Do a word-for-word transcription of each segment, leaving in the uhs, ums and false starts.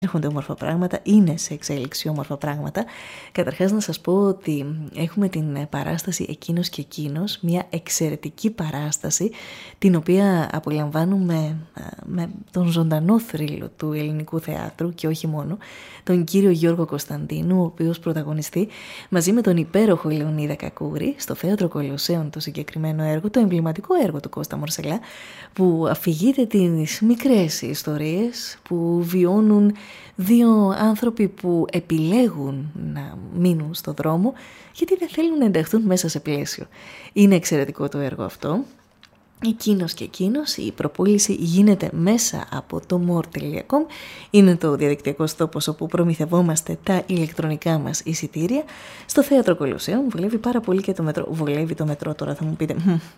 έρχονται όμορφα πράγματα, είναι σε εξέλιξη όμορφα πράγματα. Καταρχάς να σας πω ότι έχουμε την παράσταση Εκείνος και Εκείνος, μια εξαιρετική παράσταση την οποία απολαμβάνουμε με τον ζωντανό θρύλο του ελληνικού θεάτρου και όχι μόνο, τον κύριο Γιώργο Κωνσταντίνου, ο οποίος πρωταγωνιστεί μαζί με τον υπέροχο Λεωνίδα Κακούρη στο Θέατρο Κολοσσέων το συγκεκριμένο έργο, το εμβληματικό έργο του Κώστα Μορσελά, που αφηγείται τις μικρές ιστορίες που βιώνουν δύο άνθρωποι που επιλέγουν να μείνουν στο δρόμο γιατί δεν θέλουν να ενταχθούν μέσα σε πλαίσιο. Είναι εξαιρετικό το έργο αυτό. Εκείνος και Εκείνος, η προπόληση γίνεται μέσα από το more τελεία com. Είναι το διαδικτυακό τόπος όπου προμηθευόμαστε τα ηλεκτρονικά μας εισιτήρια. Στο Θέατρο Κολοσσέων βολεύει πάρα πολύ και το μετρό. Βολεύει το μετρό, τώρα θα μου πείτε.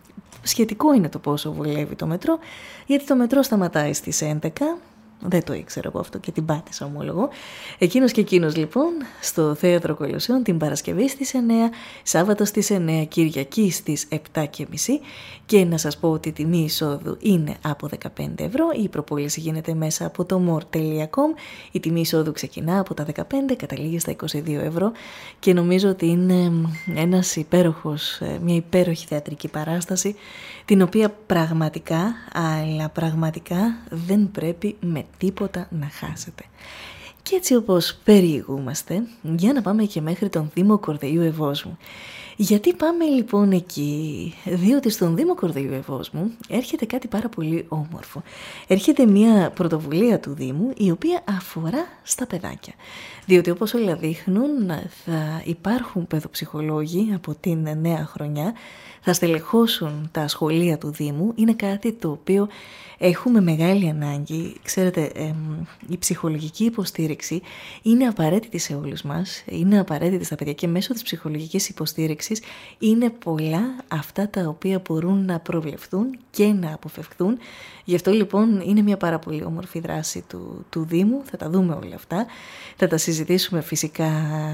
Σχετικό είναι το πόσο βολεύει το μετρό, γιατί το μετρό σταματάει στις έντεκα. Δεν το ήξερα εγώ αυτό και την πάτησα, ομολογώ. Εκείνος και Εκείνος λοιπόν στο Θέατρο Κολοσσέων την Παρασκευή στις εννέα, Σάββατο στις εννέα, Κυριακή στις επτά και μισή, και να σας πω ότι η τιμή εισόδου είναι από δεκαπέντε ευρώ, η προπόληση γίνεται μέσα από το more τελεία com, η τιμή εισόδου ξεκινά από τα δεκαπέντε, καταλήγει στα είκοσι δύο ευρώ και νομίζω ότι είναι ένας υπέροχος, μια υπέροχη θεατρική παράσταση την οποία πραγματικά, αλλά πραγματικά δεν πρέπει με τίποτα να χάσετε. Και έτσι όπως περιηγούμαστε, για να πάμε και μέχρι τον Δήμο Κορδελιού Ευόσμου. Γιατί πάμε λοιπόν εκεί? Διότι στον Δήμο Κορδελιού Ευόσμου έρχεται κάτι πάρα πολύ όμορφο. Έρχεται μια πρωτοβουλία του Δήμου η οποία αφορά στα παιδάκια. Διότι όπως όλα δείχνουν θα υπάρχουν παιδοψυχολόγοι από την νέα χρονιά, θα στελεχώσουν τα σχολεία του Δήμου. Είναι κάτι το οποίο έχουμε μεγάλη ανάγκη. Ξέρετε, ε, η ψυχολογική υποστήριξη είναι απαραίτητη σε όλους μας, είναι απαραίτητη στα παιδιά και μέσω της ψυχολογικής υποστήριξης είναι πολλά αυτά τα οποία μπορούν να προβλεφθούν και να αποφευχθούν. Γι' αυτό λοιπόν είναι μια πάρα πολύ όμορφη δράση του, του Δήμου, θα τα δούμε όλα αυτά, θα τα συζητήσουμε φυσικά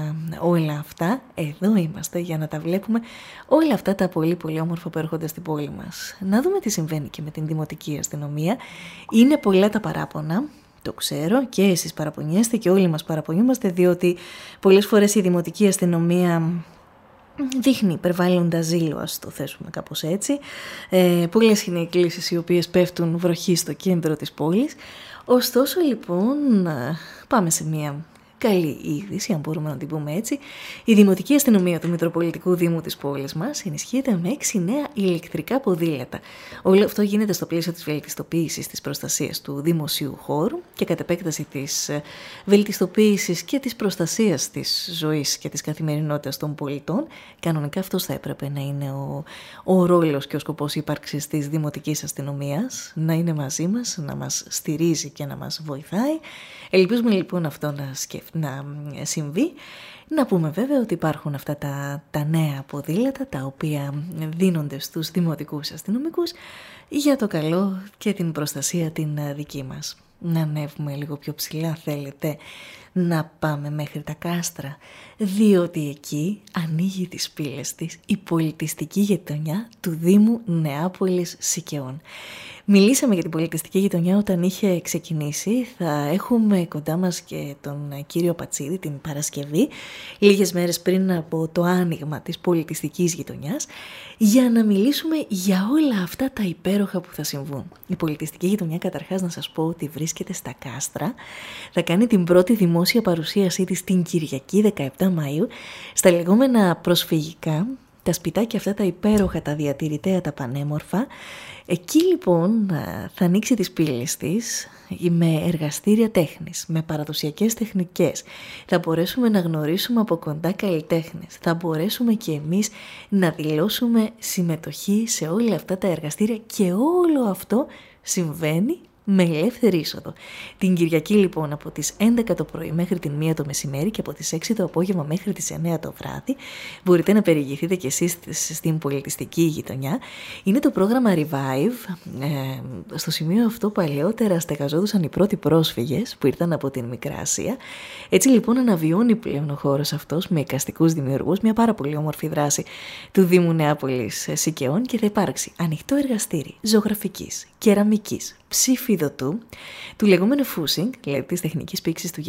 όλα αυτά. Εδώ είμαστε για να τα βλέπουμε όλα αυτά τα πολύ πολύ όμορφα που έρχονται στην πόλη μας. Να δούμε τι συμβαίνει και με την Δημοτική Αστυνομία. Είναι πολλά τα παράπονα, το ξέρω, και εσείς παραπονιέστε και όλοι μας παραπονιούμαστε, διότι πολλές φορές η Δημοτική Αστυνομία δείχνει υπερβάλλοντα ζήλο, ας το θέσουμε κάπως έτσι. Ε, πολλές είναι οι εκκλήσεις οι οποίες πέφτουν βροχή στο κέντρο της πόλης. Ωστόσο λοιπόν πάμε σε μια καλή είδηση, αν μπορούμε να την πούμε έτσι. Η Δημοτική Αστυνομία του Μητροπολιτικού Δήμου της πόλης μας ενισχύεται με έξι νέα ηλεκτρικά ποδήλατα. Όλο αυτό γίνεται στο πλαίσιο της βελτιστοποίησης της προστασίας του δημοσίου χώρου και κατ' επέκταση της βελτιστοποίησης και της προστασίας της ζωής και της καθημερινότητας των πολιτών. Κανονικά αυτός θα έπρεπε να είναι ο, ο ρόλος και ο σκοπός ύπαρξης της Δημοτικής Αστυνομίας, να είναι μαζί μας, να μας στηρίζει και να μας βοηθάει. Ελπίζουμε λοιπόν αυτό να, σκεφ... να συμβεί. Να πούμε βέβαια ότι υπάρχουν αυτά τα, τα νέα ποδήλατα τα οποία δίνονται στους δημοτικούς αστυνομικούς για το καλό και την προστασία την δική μας. Να ανέβουμε λίγο πιο ψηλά, θέλετε να πάμε μέχρι τα Κάστρα, διότι εκεί ανοίγει τις πύλες της η πολιτιστική γειτονιά του Δήμου Νεάπολης Σικαιών. Μιλήσαμε για την πολιτιστική γειτονιά όταν είχε ξεκινήσει. Θα έχουμε κοντά μας και τον κύριο Πατσίδη την Παρασκευή, λίγες μέρες πριν από το άνοιγμα της πολιτιστικής γειτονιάς, για να μιλήσουμε για όλα αυτά τα υπέροχα που θα συμβούν. Η πολιτιστική γειτονιά, καταρχάς να σας πω ότι βρίσκεται στα Κάστρα. Θα κάνει την πρώτη δημόσια παρουσίασή της την Κυριακή δεκαεπτά Μαΐου στα λεγόμενα προσφυγικά, τα σπιτάκια αυτά τα υπέροχα, τα διατηρητέα, τα πανέμορφα. Εκεί λοιπόν θα ανοίξει τις πύλες της με εργαστήρια τέχνης, με παραδοσιακές τεχνικές. Θα μπορέσουμε να γνωρίσουμε από κοντά καλλιτέχνες. Θα μπορέσουμε και εμείς να δηλώσουμε συμμετοχή σε όλα αυτά τα εργαστήρια και όλο αυτό συμβαίνει με ελεύθερη είσοδο. Την Κυριακή λοιπόν από τις έντεκα το πρωί μέχρι την μία το μεσημέρι και από τις έξι το απόγευμα μέχρι τις εννέα το βράδυ μπορείτε να περιηγηθείτε και εσείς στην πολιτιστική γειτονιά. Είναι το πρόγραμμα Revive. Ε, στο σημείο αυτό παλαιότερα στεγαζόντουσαν οι πρώτοι πρόσφυγες που ήρθαν από την Μικρά Ασία. Έτσι λοιπόν αναβιώνει πλέον ο χώρος αυτός με εικαστικούς δημιουργούς, μια πάρα πολύ όμορφη δράση του Δήμου Νεάπολης Σικαιών, και θα υπάρξει ανοιχτό εργαστήρι ζωγραφικής, κεραμικής, ψήφιδου είδο του, του λεγόμενου fusing, δηλαδή της τεχνικής πήξης του